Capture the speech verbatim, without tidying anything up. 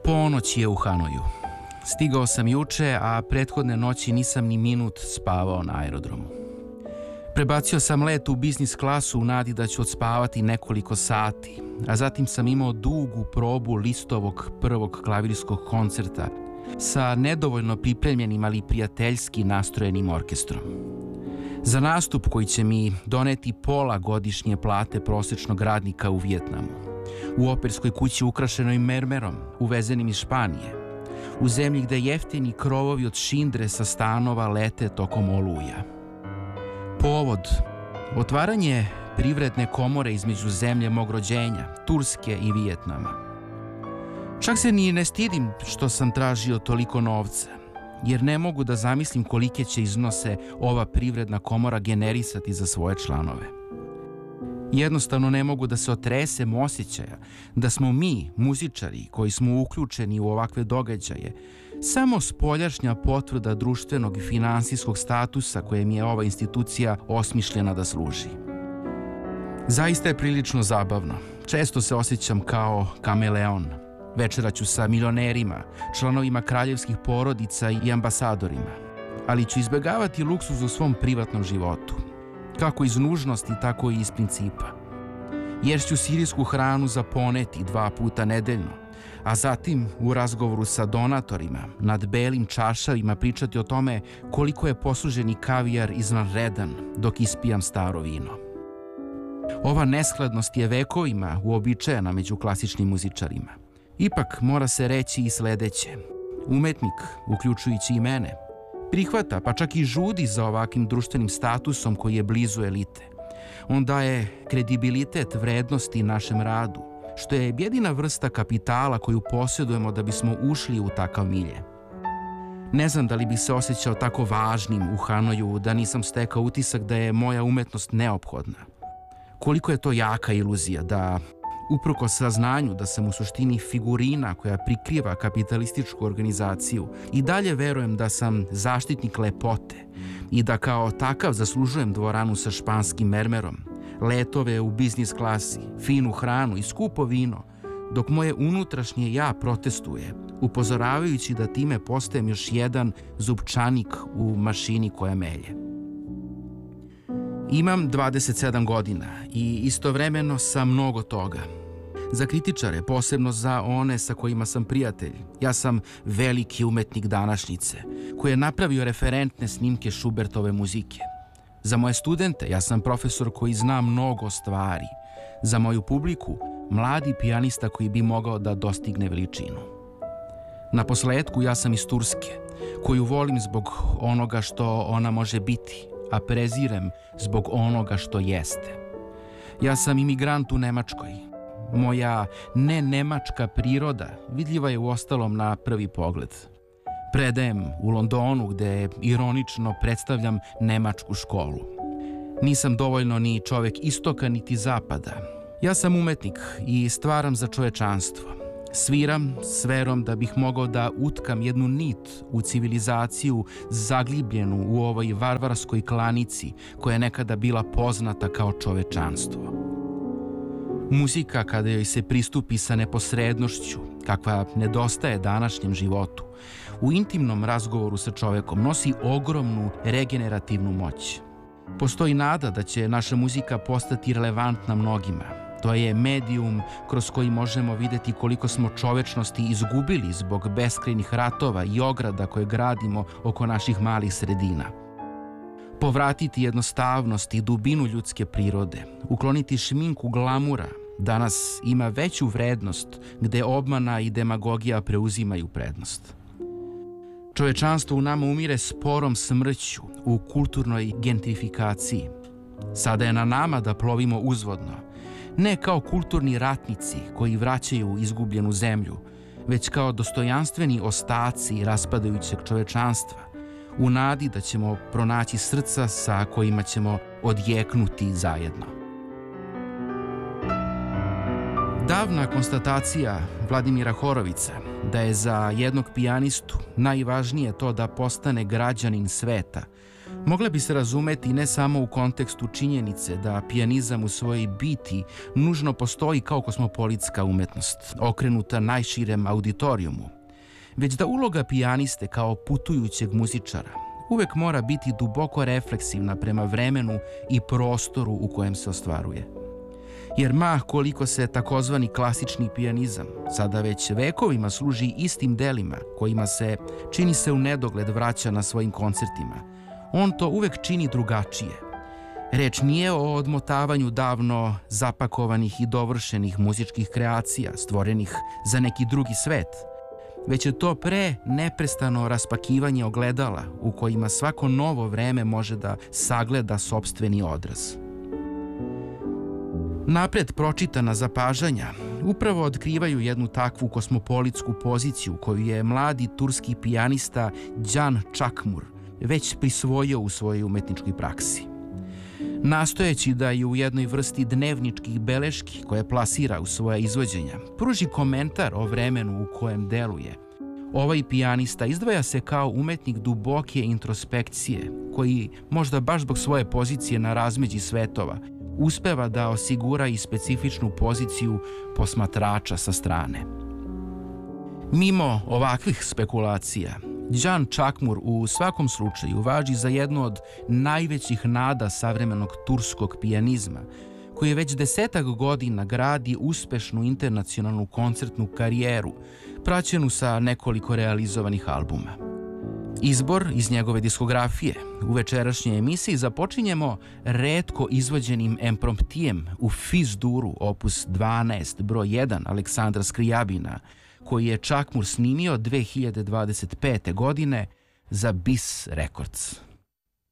Ponoć je u Hanoju. Stigao sam juče, a prethodne noći nisam ni minut spavao na aerodromu. Prebacio sam let u biznis klasu u nadi da ću odspavati nekoliko sati, a zatim sam imao dugu probu Listovog prvog klavirskog koncerta sa nedovoljno pripremljenim, ali prijateljski nastrojenim orkestrom. Za nastup koji će mi doneti pola godišnje plate prosječnog radnika u Vijetnamu, u operskoj kući ukrašenoj mermerom, uvezenim iz Španije, u zemlji gde jeftini krovovi od šindre sa stanova lete tokom oluja. Povod: otvaranje privredne komore između zemlje mog rođenja, Turske i Vijetnama. Čak se ni ne stidim što sam tražio toliko novca, jer ne mogu da zamislim kolike će iznose ova privredna komora generisati za svoje članove. Jednostavno ne mogu da se otresem osjećaja da smo mi, muzičari koji smo uključeni u ovakve događaje, samo spoljašnja potvrda društvenog i finansijskog statusa kojem je ova institucija osmišljena da služi. Zaista je prilično zabavno. Često se osjećam kao kameleon. Večeraću sa milionerima, članovima kraljevskih porodica i ambasadorima, ali ću izbjegavati luksuz u svom privatnom životu, kako iz nužnosti, tako i iz principa. Ješću sirijsku hranu za poneti dva puta nedeljno, a zatim u razgovoru sa donatorima nad belim čaršavima pričati o tome koliko je posluženi kavijar izvanredan dok ispijam staro vino. Ova neskladnost je vekovima uobičajena među klasičnim muzičarima. Ipak mora se reći i sledeće: umetnik, uključujući i mene, prihvata pa čak i žudi za ovakvim društvenim statusom koji je blizu elite. On daje kredibilitet vrednosti našem radu, što je jedina vrsta kapitala koju posjedujemo da bismo ušli u takav milje. Ne znam da li bi se osjećao tako važnim u Hanoju da nisam stekao utisak da je moja umetnost neophodna. Koliko je to jaka iluzija da, uprkos saznanju da sam u suštini figurina koja prikriva kapitalističku organizaciju, i dalje verujem da sam zaštitnik lepote i da kao takav zaslužujem dvoranu sa španskim mermerom, letove u biznis klasi, finu hranu i skupo vino, dok moje unutrašnje ja protestuje, upozoravajući da time postajem još jedan zupčanik u mašini koja melje. Imam dvadeset sedam godina i istovremeno sam mnogo toga. Za kritičare, posebno za one sa kojima sam prijatelj, ja sam veliki umetnik današnjice, koji je napravio referentne snimke Schubertove muzike. Za moje studente, ja sam profesor koji zna mnogo stvari. Za moju publiku, mladi pijanista koji bi mogao da dostigne veličinu. Na posledku, ja sam iz Turske, koju volim zbog onoga što ona može biti, a prezirem zbog onoga što jeste. Ja sam imigrant u Nemačkoj. Moja ne-nemačka priroda vidljiva je uostalom na prvi pogled. Predajem u Londonu gde ironično predstavljam nemačku školu. Nisam dovoljno ni čovek istoka niti zapada. Ja sam umetnik i stvaram za čovečanstvo. Sviram s verom da bih mogao da utkam jednu nit u civilizaciju zaglibljenu u ovoj varvarskoj klanici koja je nekada bila poznata kao čovečanstvo. Muzika, kada joj se pristupi sa neposrednošću, kakva nedostaje današnjem životu, u intimnom razgovoru sa čovekom nosi ogromnu regenerativnu moć. Postoji nada da će naša muzika postati relevantna mnogima. To je medijum kroz koji možemo videti koliko smo čovečnosti izgubili zbog beskrajnih ratova i ograda koje gradimo oko naših malih sredina. Povratiti jednostavnost i dubinu ljudske prirode, ukloniti šminku glamura, danas ima veću vrednost gde obmana i demagogija preuzimaju prednost. Čovečanstvo u nama umire sporom smrću u kulturnoj gentrifikaciji. Sada je na nama da plovimo uzvodno, ne kao kulturni ratnici koji vraćaju izgubljenu zemlju, već kao dostojanstveni ostaci raspadajućeg čovečanstva, u nadi da ćemo pronaći srca sa kojima ćemo odjeknuti zajedno. Davna konstatacija Vladimira Horovića da je za jednog pijanistu najvažnije to da postane građanin sveta Mogla bi se razumeti ne samo u kontekstu činjenice da pijanizam u svojoj biti nužno postoji kao kosmopolitska umetnost, okrenuta najširem auditorijumu, već da uloga pijaniste kao putujućeg muzičara uvek mora biti duboko refleksivna prema vremenu i prostoru u kojem se ostvaruje. Jer ma koliko se takozvani klasični pijanizam sada već vekovima služi istim delima kojima se, čini se u nedogled, vraća na svojim koncertima, on to uvek čini drugačije. Reč nije o odmotavanju davno zapakovanih i dovršenih muzičkih kreacija stvorenih za neki drugi svet, već je to pre neprestano raspakivanje ogledala u kojima svako novo vreme može da sagleda sopstveni odraz. Napred pročitana zapažanja upravo otkrivaju jednu takvu kosmopolitsku poziciju koju je mladi turski pijanista Can Čakmur već prisvojio u svojoj umetničkoj praksi. Nastojeći da i u jednoj vrsti dnevničkih beleški koje plasira u svoje izvođenja pruži komentar o vremenu u kojem deluje, ovaj pijanista izdvaja se kao umetnik duboke introspekcije koji, možda baš zbog svoje pozicije na razmeđi svetova, uspeva da osigura i specifičnu poziciju posmatrača sa strane. Mimo ovakvih spekulacija, Can Čakmur u svakom slučaju važi za jednu od najvećih nada savremenog turskog pijanizma, koji je već desetak godina gradi uspešnu internacionalnu koncertnu karijeru, praćenu sa nekoliko realizovanih albuma. Izbor iz njegove diskografije u večerašnjoj emisiji započinjemo retko izvođenim empromptijem u Fiz-duru opus dvanaest broj jedan Aleksandra Skrijabina, koji je Čakmur snimio dve hiljade dvadeset pete godine za Bis Records.